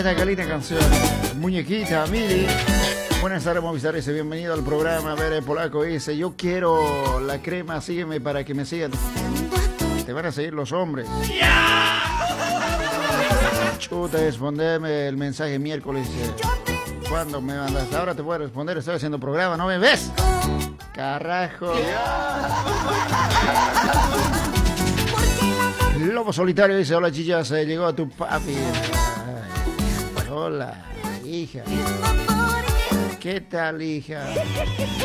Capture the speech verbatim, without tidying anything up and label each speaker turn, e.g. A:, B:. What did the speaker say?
A: Esta qué linda canción. Muñequita, Mili. Buenas tardes, Movistar. Dice, bienvenido al programa. A ver, el polaco dice, yo quiero la crema, sígueme para que me sigan. Te van a seguir los hombres. Chuta, respondeme el mensaje miércoles. ¿Cuándo me mandas? Ahora te puedo responder, estoy haciendo programa, ¿no me ves? Carajo. Lobo Solitario dice, hola chillas, se llegó a tu papi. Ay, hola, hija. ¿Qué tal, hija?